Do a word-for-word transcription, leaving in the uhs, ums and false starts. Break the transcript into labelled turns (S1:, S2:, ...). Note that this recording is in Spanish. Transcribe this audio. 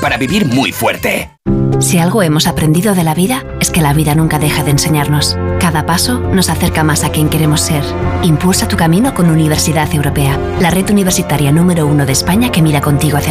S1: para vivir muy fuerte.
S2: Si algo hemos aprendido de la vida, es que la vida nunca deja de enseñarnos. Cada paso nos acerca más a quien queremos ser. Impulsa tu camino con Universidad Europea, la red universitaria número uno de España que mira contigo hacia